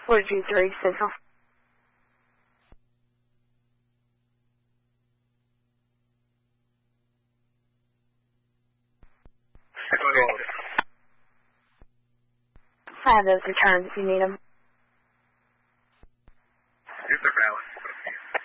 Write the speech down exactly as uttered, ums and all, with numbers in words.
four G three Central. I have those returns if you need them.